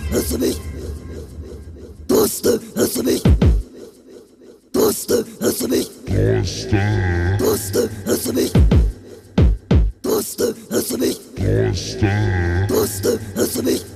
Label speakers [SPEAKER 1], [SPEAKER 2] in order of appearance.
[SPEAKER 1] hörst du mich? Duste, hörst du mich? Duste, hörst du mich? Duste, hörst du mich? Duste, hörst du mich? Duste, hörst du mich?